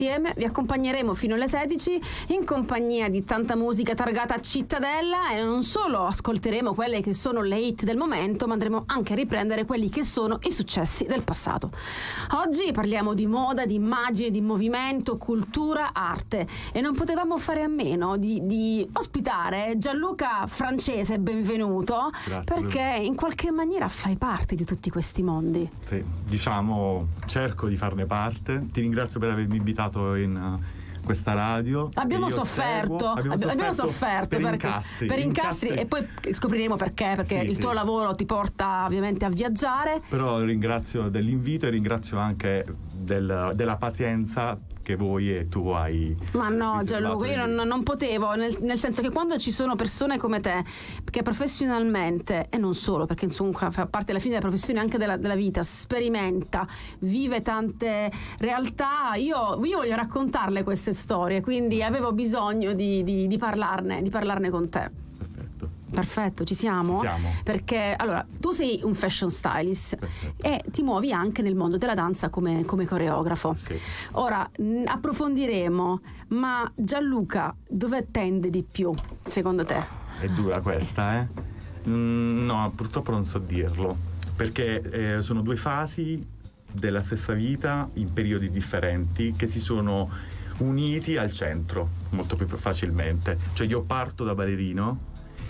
Insieme vi accompagneremo fino alle 16 in compagnia di tanta musica targata Cittadella, e non solo ascolteremo quelle che sono le hit del momento, ma andremo anche a riprendere quelli che sono i successi del passato. Oggi parliamo di moda, di immagine, di movimento, cultura, arte, e non potevamo fare a meno di ospitare Gianluca Francese, benvenuto. Grazie. Perché in qualche maniera fai parte di tutti questi mondi. Sì, diciamo, cerco di farne parte. Ti ringrazio per avermi invitato in questa radio. Abbiamo sofferto per incastri, e poi scopriremo perché il tuo lavoro ti porta ovviamente a viaggiare. Però ringrazio dell'invito e ringrazio anche della pazienza che voi e tu hai. Ma no, Gianluca, io non potevo, nel senso che quando ci sono persone come te, che professionalmente, e non solo, perché insomma fa parte alla fine della professione anche della vita, sperimenta, vive tante realtà, io voglio raccontarle queste storie, quindi avevo bisogno di parlarne con te. Perfetto, ci siamo? Ci siamo. Perché allora tu sei un fashion stylist. Perfetto. E ti muovi anche nel mondo della danza come coreografo. Sì. Ora approfondiremo, ma Gianluca dove tende di più secondo te? È dura questa, No, purtroppo non so dirlo, perché sono due fasi della stessa vita in periodi differenti che si sono uniti al centro molto più facilmente. Cioè io parto da ballerino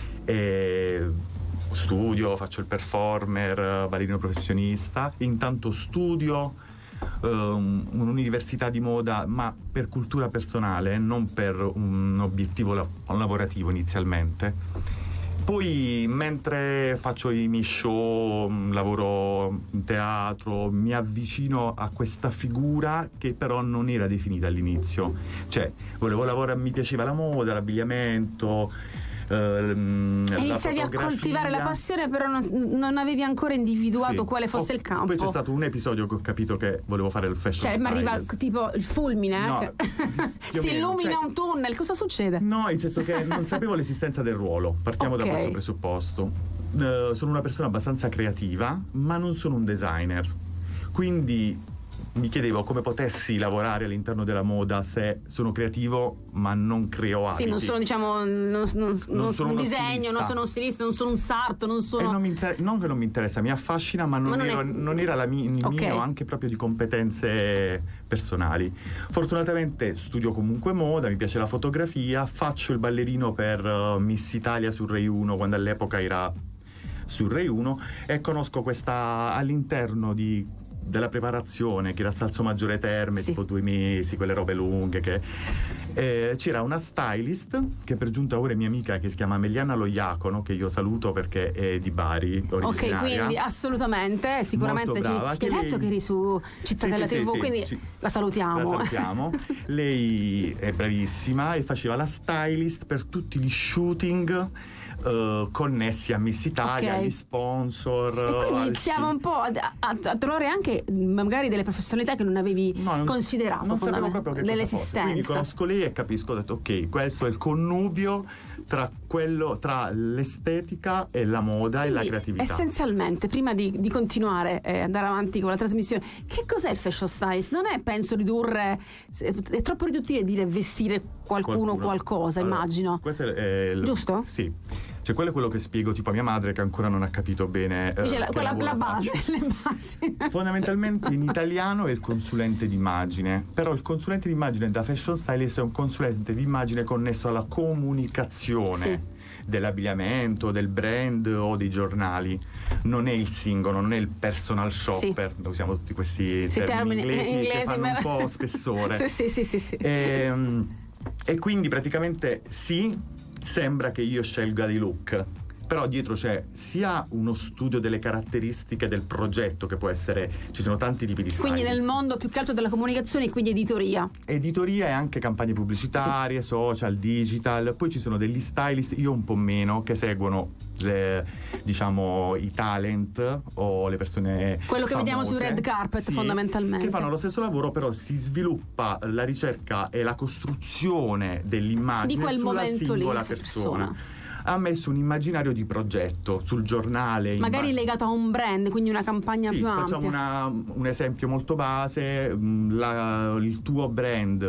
e studio, faccio il performer, ballerino professionista, intanto studio un'università di moda, ma per cultura personale, non per un obiettivo lavorativo inizialmente. Poi mentre faccio i miei show, lavoro in teatro, mi avvicino a questa figura che però non era definita all'inizio. Cioè volevo lavorare, mi piaceva la moda, l'abbigliamento, iniziavi a coltivare la passione, però non avevi ancora individuato quale fosse il campo. Poi c'è stato un episodio che ho capito che volevo fare il fashion stylist. Mi arriva tipo il fulmine, no, si illumina un tunnel, cosa succede? No, in senso che non sapevo l'esistenza del ruolo. Partiamo da questo presupposto. Sono una persona abbastanza creativa, ma non sono un designer, quindi mi chiedevo come potessi lavorare all'interno della moda se sono creativo ma non creo abiti. Sì, non sono, diciamo, non sono un disegno, stilista. Non sono un stilista, non sono un sarto, non sono. Non che non mi interessa, mi affascina, ma non era il mio, anche proprio di competenze personali. Fortunatamente studio comunque moda, mi piace la fotografia, faccio il ballerino per Miss Italia su Rai 1 quando all'epoca era su Rai 1, e conosco questa all'interno della preparazione, che era Salso Maggiore Terme, tipo 2 mesi, quelle robe lunghe, che c'era una stylist che per giunta ora è mia amica, che si chiama Meliana Loiacono, che io saluto perché è di Bari, originaria. Ok, quindi assolutamente, sicuramente ci hai detto che eri su Cittadella TV, quindi la salutiamo. Lei è bravissima e faceva la stylist per tutti gli shooting connessi a Miss Italia, agli sponsor. E quindi iniziamo un po' a trovare anche magari delle professionalità che non avevi considerato, non sapevo proprio che dell'esistenza. Quindi conosco lei e capisco, ho detto ok, questo è il connubio tra l'estetica e la moda. Quindi, e la creatività. Essenzialmente, prima di continuare e andare avanti con la trasmissione, che cos'è il fashion stylist? Non è, penso, è troppo riduttivo dire vestire qualcuno qualcosa, allora, immagino. Questo è giusto? Sì. Cioè quello è quello che spiego tipo a mia madre, che ancora non ha capito bene la base. Fondamentalmente in italiano è il consulente d'immagine, però il consulente d'immagine da fashion stylist è un consulente d'immagine connesso alla comunicazione dell'abbigliamento, del brand o dei giornali. Non è il singolo, non è il personal shopper. Usiamo tutti questi termini inglesi che fanno un po' spessore. Sì. E quindi praticamente sembra che io scelga dei look, però dietro c'è sia uno studio delle caratteristiche del progetto, che può essere, ci sono tanti tipi di stylist. Quindi nel mondo più che altro della comunicazione, quindi editoria e anche campagne pubblicitarie, social, digital. Poi ci sono degli stylist, io un po' meno, che seguono i talent o le persone quello che famose, vediamo sui red carpet, fondamentalmente, che fanno lo stesso lavoro, però si sviluppa la ricerca e la costruzione dell'immagine di quel sulla singola lì, persona. Ha messo un immaginario di progetto sul giornale, magari legato a un brand, quindi una campagna più ampia. Facciamo un esempio molto base: il tuo brand